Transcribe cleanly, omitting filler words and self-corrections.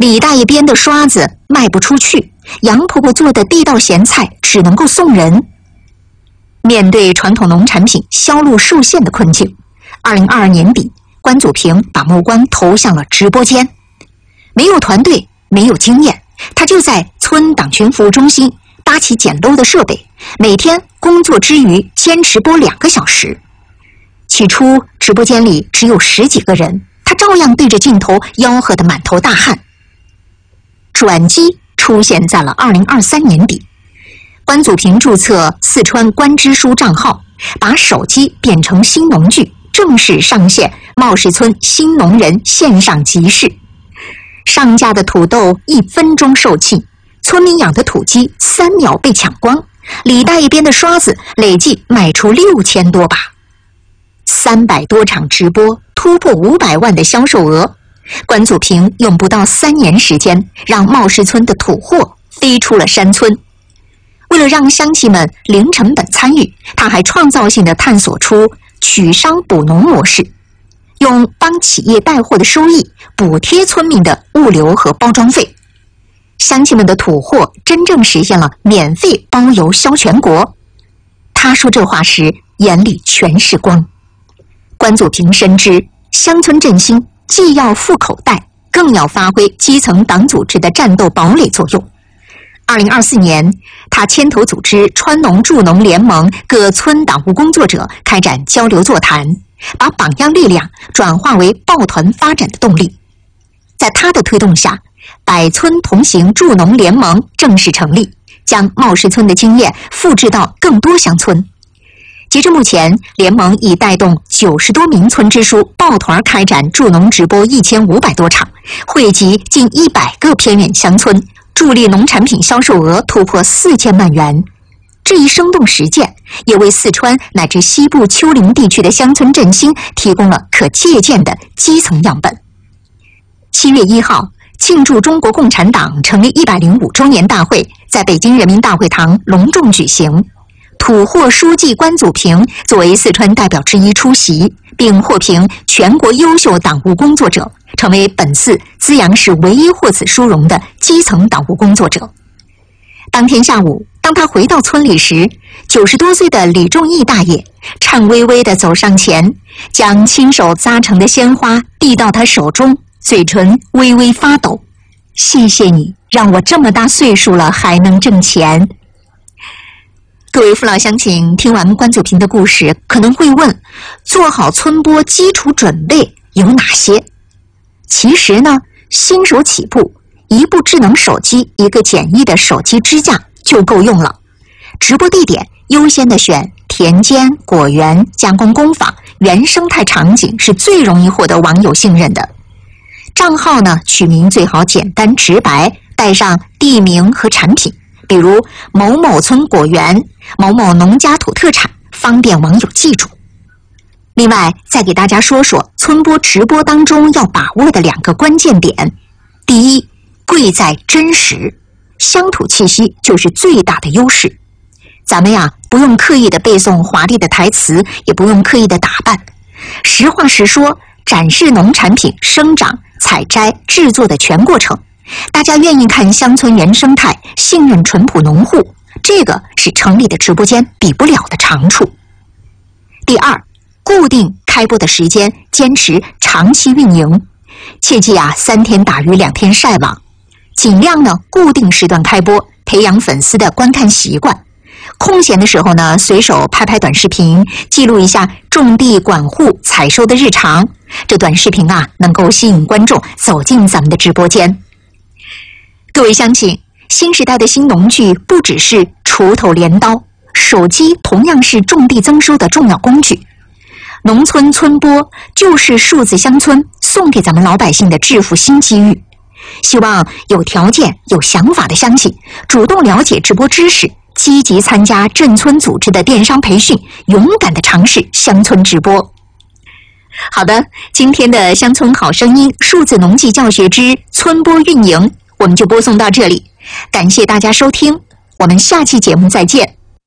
李大爷编的刷子卖不出去，杨婆婆做的地道咸菜只能够送人。面对传统农产品销路受限的困境，2022年底，关祖平把目光投向了直播间。没有团队，没有经验，他就在村党群服务中心搭起简陋的设备，每天工作之余坚持播2个小时。起初，直播间里只有10几个人，他照样对着镜头吆喝得满头大汗。转机出现在了2023年底，关祖平注册四川关支书账号，把手机变成新农具，正式上线茂市村新农人线上集市。上架的土豆1分钟售罄，村民养的土鸡3秒被抢光，李大爷编的刷子累计卖出6000多把。300多场直播突破500万的销售额，关祖平用不到3年时间，让茂市村的土货飞出了山村。为了让乡亲们零成本参与，他还创造性地探索出取商补农模式，用帮企业带货的收益补贴村民的物流和包装费。乡亲们的土货真正实现了免费包邮销全国。他说这话时眼里全是光。关祖平深知乡村振兴既要富口袋，更要发挥基层党组织的战斗堡垒作用。2024年，他牵头组织川农助农联盟各村党务工作者开展交流座谈，把榜样力量转化为抱团发展的动力。在他的推动下，百村同行助农联盟正式成立，将茂市村的经验复制到更多乡村。截至目前，联盟已带动90多名村支书抱团开展助农直播1500多场，惠及近100个偏远乡村，助力农产品销售额突破4000万元。这一生动实践也为四川乃至西部丘陵地区的乡村振兴提供了可借鉴的基层样本。7月1号，庆祝中国共产党成立105周年大会在北京人民大会堂隆重举行。土货书记关祖平作为四川代表之一出席，并获评全国优秀党务工作者，成为本次资阳市唯一获此殊荣的基层党务工作者。当天下午，当他回到村里时，90多岁的李仲义大爷颤巍巍地走上前，将亲手扎成的鲜花递到他手中，嘴唇微微发抖。谢谢你，让我这么大岁数了还能挣钱。各位父老乡亲，听完关祖平的故事，可能会问，做好村播基础准备有哪些？其实呢，新手起步，一部智能手机，一个简易的手机支架就够用了。直播地点优先的选田间、果园、加工工坊、原生态场景，是最容易获得网友信任的。账号呢，取名最好简单直白，带上地名和产品，比如某某村果园、某某农家土特产，方便网友记住。另外，再给大家说说村播直播当中要把握的2个关键点。第一，贵在真实，乡土气息就是最大的优势。咱们呀，不用刻意的背诵华丽的台词，也不用刻意的打扮，实话实说，展示农产品生长、采摘、制作的全过程。大家愿意看乡村原生态，信任淳朴农户，这个是城里的直播间比不了的长处。第二，固定开播的时间，坚持长期运营，切记啊，3天打鱼2天晒网，尽量呢固定时段开播，培养粉丝的观看习惯。空闲的时候呢，随手拍拍短视频，记录一下种地、管护、采收的日常。这短视频啊，能够吸引观众走进咱们的直播间。各位乡亲，新时代的新农具不只是锄头镰刀，手机同样是种地增收的重要工具。农村村播就是数字乡村送给咱们老百姓的致富新机遇。希望有条件、有想法的乡亲主动了解直播知识，积极参加镇村组织的电商培训，勇敢地尝试乡村直播。好的，今天的乡村好声音数字农技教学之村播运营，我们就播送到这里。感谢大家收听，我们下期节目再见。